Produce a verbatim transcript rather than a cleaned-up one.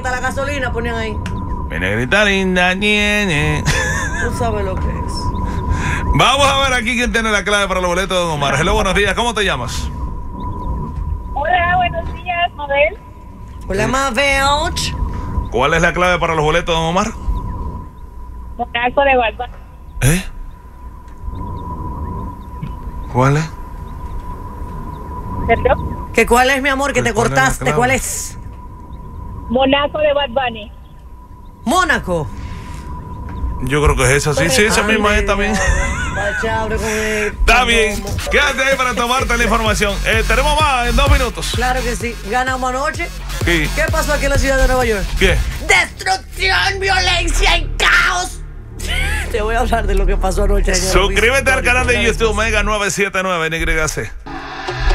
hasta la gasolina ponían ahí. Mi negrita linda, ñe. Tú sabes lo que es. Vamos a ver aquí quién tiene la clave para los boletos de Don Omar. Hello, buenos días, ¿cómo te llamas? Hola, buenos días, Mabel. Hola, Mabel. ¿Cuál es la clave para los boletos de Don Omar? Monaco de Bad Bunny. ¿Eh? ¿Cuál es? ¿Perdón? ¿Que cuál es, mi amor, que te ¿Cuál es la cortaste? clave? ¿Cuál es? Monaco de Bad Bunny. Mónaco. Yo creo que es esa, sí, sí, esa misma es también. Está bien, quédate ahí para tomarte la información. Eh, tenemos más en dos minutos. Claro que sí. Ganamos anoche. Sí. ¿Qué pasó aquí en la ciudad de Nueva York? ¿Qué? Destrucción, violencia y caos. Te voy a hablar de lo que pasó anoche. Suscríbete al canal de YouTube Mega nueve siete nueve N Y C.